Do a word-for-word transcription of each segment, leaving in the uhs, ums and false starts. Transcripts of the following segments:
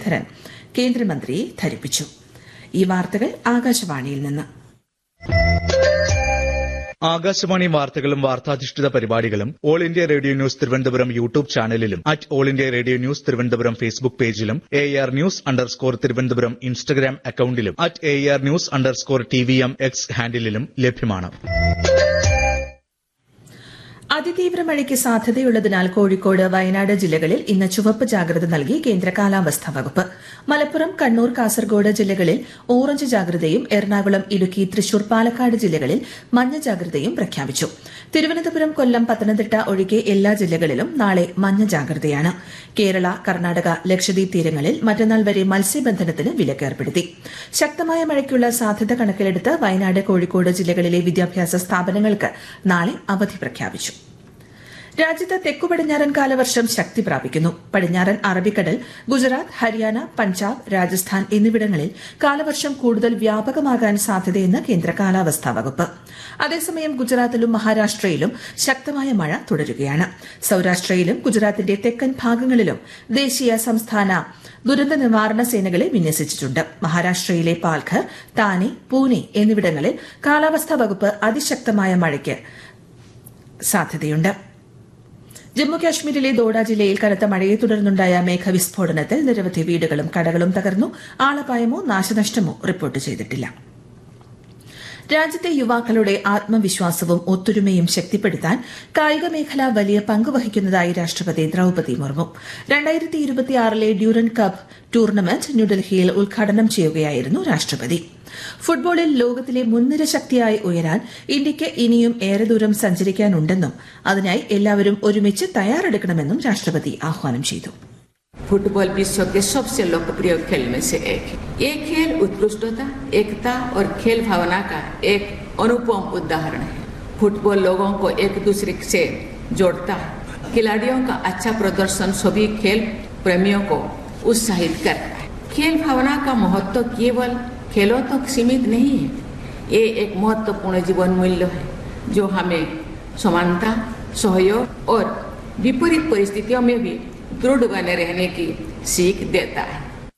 മുരളീധരൻ കേന്ദ്രമന്ത്രിയെ ധരിപ്പിച്ചു. ഈ വാർത്തകൾ ആകാശവാണിയിൽ നിന്ന്. ആകാശവാണി വാർത്തകളും വാർത്താധിഷ്ഠിത പരിപാടികളും all India radio news Thiruvananthapuram YouTube ചാനലിലും at all India radio news Thiruvananthapuram Facebook പേജിലും A R news underscore Thiruvananthapuram Instagram അക്കൌണ്ടിലും at A R news underscore T V M X ഹാൻഡിലും ലഭ്യമാണ്. അതിതീവ്ര മഴയ്ക്ക് സാധ്യതയുള്ളതിനാൽ കോഴിക്കോട് വയനാട് ജില്ലകളിൽ ഇന്ന് ചുവപ്പ് ജാഗ്രത നൽകി കേന്ദ്ര കാലാവസ്ഥാ വകുപ്പ്. മലപ്പുറം, കണ്ണൂർ, കാസർഗോഡ് ജില്ലകളിൽ ഓറഞ്ച് ജാഗ്രതയും എറണാകുളം, ഇടുക്കി, തൃശൂർ, പാലക്കാട് ജില്ലകളിൽ മഞ്ഞ ജാഗ്രതയും പ്രഖ്യാപിച്ചു. തിരുവനന്തപുരം, കൊല്ലം, പത്തനംതിട്ട ഒഴികെ എല്ലാ ജില്ലകളിലും നാളെ മഞ്ഞ ജാഗ്രതയാണ്. കേരള, കർണാടക, ലക്ഷദ്വീപ് തീരങ്ങളിൽ മറ്റന്നാൾ വരെ മത്സ്യബന്ധനത്തിന് വിലക്കേർപ്പെടുത്തി. ശക്തമായ മഴയ്ക്കുള്ള സാധ്യത കണക്കിലെടുത്ത് വയനാട്, കോഴിക്കോട് ജില്ലകളിലെ വിദ്യാഭ്യാസ സ്ഥാപനങ്ങൾക്ക് നാളെ അവധി പ്രഖ്യാപിച്ചു. രാജ്യത്ത് തെക്കു പടിഞ്ഞാറൻ കാലവർഷം ശക്തി പ്രാപിക്കുന്നു. പടിഞ്ഞാറൻ അറബിക്കടൽ, ഗുജറാത്ത്, ഹരിയാന, പഞ്ചാബ്, രാജസ്ഥാൻ എന്നിവിടങ്ങളിൽ കാലവർഷം കൂടുതൽ വ്യാപകമാകാൻ സാധ്യതയെന്ന് കേന്ദ്ര കാലാവസ്ഥാ വകുപ്പ്. അതേസമയം ഗുജറാത്തിലും മഹാരാഷ്ട്രയിലും ശക്തമായ മഴ തുടരുകയാണ്. സൌരാഷ്ട്രയിലും ഗുജറാത്തിന്റെ തെക്കൻ ഭാഗങ്ങളിലും ദേശീയ, സംസ്ഥാന ദുരന്ത നിവാരണ സേനകളെ വിന്യസിച്ചിട്ടുണ്ട്. മഹാരാഷ്ട്രയിലെ പാൽഘർ, താനെ, പൂനെ എന്നിവിടങ്ങളിൽ കാലാവസ്ഥാ വകുപ്പ് അതിശക്തമായ മഴയ്ക്ക് സാധ്യതയുണ്ട്. ജമ്മുകാശ്മീരിലെ ദോഡ ജില്ലയിൽ കനത്ത മഴയെ തുടർന്നുണ്ടായ മേഘവിസ്ഫോടനത്തിൽ നിരവധി വീടുകളും കടകളും തകർന്നു. ആളപായമോ നാശനഷ്ടമോ റിപ്പോർട്ട് ചെയ്തിട്ടില്ല. രാജ്യത്തെ യുവാക്കളുടെ ആത്മവിശ്വാസവും ഒത്തൊരുമയും ശക്തിപ്പെടുത്താൻ കായിക മേഖല വലിയ പങ്ക് വഹിക്കുന്നതായി രാഷ്ട്രപതി ദ്രൌപദി മുർമു. രണ്ടായിരത്തി ഇരുപത്തിയാറിലെ ഡ്യൂറൻ കപ്പ് ടൂർണമെന്റ് ന്യൂഡൽഹിയിൽ ഉദ്ഘാടനം ചെയ്യുകയായിരുന്നു രാഷ്ട്രപതി. ഫുട്ബോളിൽ ലോകത്തിലെ മുൻനിര ശക്തിയായി ഉയരാൻ ഇന്ത്യയ്ക്ക് ഇനിയും ഏറെ ദൂരം സഞ്ചരിക്കാനുണ്ടെന്നും അതിനായി എല്ലാവരും ഒരുമിച്ച് തയ്യാറെടുക്കണമെന്നും രാഷ്ട്രപതി ആഹ്വാനം ചെയ്തു. फुटबॉल विश्व के सबसे लोकप्रिय खेल में से एक है. ये खेल उत्कृष्टता, एकता और खेल भावना का एक अनुपम उदाहरण है. फुटबॉल लोगों को एक दूसरे से जोड़ता है. खिलाड़ियों का अच्छा प्रदर्शन सभी खेल प्रेमियों को उत्साहित करता है. खेल भावना का महत्व केवल खेलों तक सीमित नहीं है. ये एक महत्वपूर्ण जीवन मूल्य है जो हमें समानता, सहयोग और विपरीत परिस्थितियों में भी दृढ़ बने रहने की सीख देता है.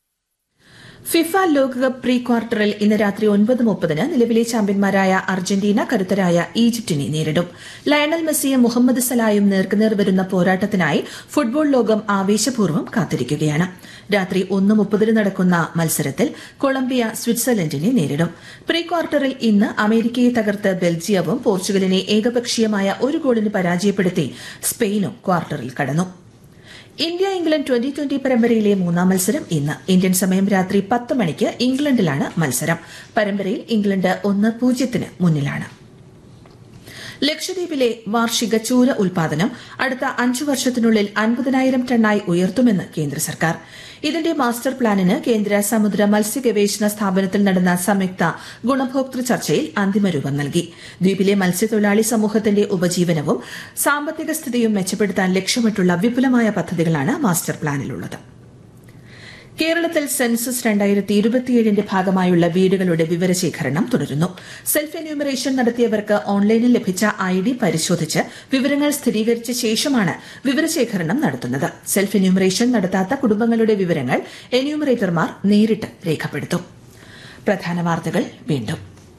ഫിഫ ലോകകപ്പ് പ്രീ ക്വാർട്ടറിൽ ഇന്ന് രാത്രി ഒൻപത് മുപ്പതിന് നിലവിലെ ചാമ്പ്യന്മാരായ അർജന്റീന കരുത്തരായ ഈജിപ്തിനെ നേരിടും. ലയണൽ മെസ്സിയും മുഹമ്മദ് സലായും നേർക്കുനേർ വരുന്ന പോരാട്ടത്തിനായി ഫുട്ബോൾ ലോകം ആവേശപൂർവ്വം കാത്തിരിക്കുകയാണ്. രാത്രി ഒന്ന് മുപ്പതിന് നടക്കുന്ന മത്സരത്തിൽ കൊളംബിയ സ്വിറ്റ്സർലൻഡിനെ നേരിടും. പ്രീ ക്വാർട്ടറിൽ ഇന്ന് അമേരിക്കയെ തകർത്ത് ബെൽജിയവും പോർച്ചുഗലിനെ ഏകപക്ഷീയമായ ഒരു ഗോളിന് പരാജയപ്പെടുത്തി സ്പെയിനും ക്വാർട്ടറിൽ കടന്നു. ഇന്ത്യ ഇംഗ്ലണ്ട് ട്വന്റി ട്വന്റി പരമ്പരയിലെ മൂന്നാം മത്സരം ഇന്ന്. ഇന്ത്യൻ സമയം രാത്രി പത്ത് മണിക്ക് ഇംഗ്ലണ്ടിലാണ് മത്സരം. പരമ്പരയിൽ ഇംഗ്ലണ്ട് ഒന്ന് പൂജ്യത്തിന് മുന്നിലാണ്. ലക്ഷദ്വീപിലെ വാർഷിക ചൂര ഉൽപാദനം അടുത്ത അഞ്ചു വർഷത്തിനുള്ളിൽ അൻപതിനായിരം ടണ്ണായി ഉയർത്തുമെന്ന് കേന്ദ്ര സർക്കാർ. ഇതിന്റെ മാസ്റ്റർ പ്ലാനിന് കേന്ദ്ര സമുദ്ര മത്സ്യ ഗവേഷണ സ്ഥാപനത്തിൽ നടന്ന സംയുക്ത ഗുണഭോക്തൃ ചർച്ചയിൽ അന്തിമരൂപം നൽകി. ദ്വീപിലെ മത്സ്യത്തൊഴിലാളി സമൂഹത്തിന്റെ ഉപജീവനവും സാമ്പത്തിക സ്ഥിതിയും മെച്ചപ്പെടുത്താൻ ലക്ഷ്യമിട്ടുള്ള വിപുലമായ പദ്ധതികളാണ് മാസ്റ്റർ പ്ലാനിലുള്ളത്. കേരളത്തിൽ സെൻസസ് രണ്ടായിരത്തി ഇരുപത്തിയേഴിന്റെ ഭാഗമായുള്ള വീടുകളുടെ വിവരശേഖരണം തുടരുന്നു. സെൽഫ് എന്യൂമറേഷൻ നടത്തിയവർക്ക് ഓൺലൈനിൽ ലഭിച്ച ഐ ഡി പരിശോധിച്ച് വിവരങ്ങൾ സ്ഥിരീകരിച്ച ശേഷമാണ് വിവരശേഖരണം നടത്തുന്നത്. സെൽഫ് എന്യൂമറേഷൻ നടത്താത്ത കുടുംബങ്ങളുടെ വിവരങ്ങൾ എന്യൂമറേറ്റർമാർ നേരിട്ട് രേഖപ്പെടുത്തും. പ്രധാന വാർത്തകൾ വീണ്ടും.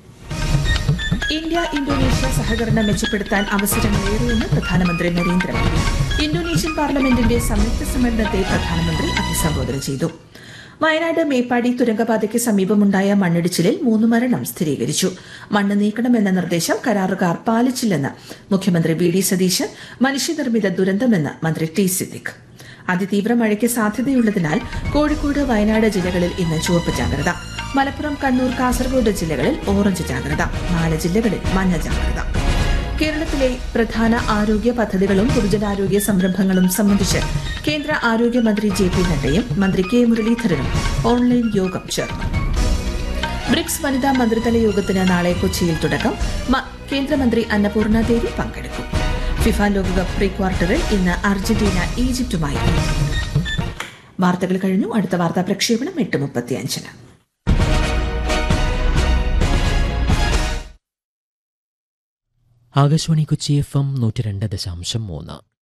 ഇന്ത്യ ഇന്തോനേഷ്യ സഹകരണം മെച്ചപ്പെടുത്താൻ അവസരങ്ങളേറെയെന്ന് പ്രധാനമന്ത്രി നരേന്ദ്രമോദി. ഇന്തോനേഷ്യൻ പാർലമെന്റിന്റെ സംയുക്ത സമ്മേളനത്തെ പ്രധാനമന്ത്രി അഭിസംബോധന ചെയ്തു. വയനാട് മേപ്പാടി തുരങ്കപാതയ്ക്ക് സമീപമുണ്ടായ മണ്ണിടിച്ചിലിൽ മൂന്ന് മരണം സ്ഥിരീകരിച്ചു. മണ്ണ് നീക്കണമെന്ന നിർദ്ദേശം കരാറുകാർ പാലിച്ചില്ലെന്ന് മുഖ്യമന്ത്രി വി ഡി സതീശൻ. മനുഷ്യനിർമ്മിത ദുരന്തമെന്ന് മന്ത്രി ടി സിദ്ദിഖ്. അതിതീവ്ര മഴയ്ക്ക് സാധ്യതയുള്ളതിനാൽ കോഴിക്കോട്, വയനാട് ജില്ലകളിൽ ഇന്ന് ചുവപ്പ് ജാഗ്രത. മലപ്പുറം, കണ്ണൂർ, കാസർഗോഡ് ജില്ലകളിൽ ഓറഞ്ച് ജാഗ്രത. നാല് ജില്ലകളിൽ മഞ്ഞ ജാഗ്രത. കേരളത്തിലെ പ്രധാന ആരോഗ്യ പദ്ധതികളും പൊതുജനാരോഗ്യ സംരംഭങ്ങളും സംബന്ധിച്ച് കേന്ദ്ര ആരോഗ്യമന്ത്രി ജെ പി നഡ്ഡയും മന്ത്രി കെ മുരളീധരനും ഓൺലൈൻ യോഗം ചേർന്നു. ബ്രിക്സ് വനിതാ മന്ത്രിതല യോഗത്തിന് നാളെ കൊച്ചിയിൽ തുടക്കം. കേന്ദ്രമന്ത്രി അന്നപൂർണ ദേവി പങ്കെടുക്കും. ഫിഫ ലോകകപ്പ് പ്രീ ക്വാർട്ടറിൽ ഇന്ന് അർജന്റീന ഈജിപ്തുമായി. വാർത്തകൾ കഴിഞ്ഞു. അടുത്ത വാർത്താ പ്രക്ഷേപണം എട്ട് മുപ്പത്തിയഞ്ചിന്. ആകാശവാണി കൊച്ചി എഫ് എം നൂറ്റി രണ്ട് ദശാംശം മൂന്ന്.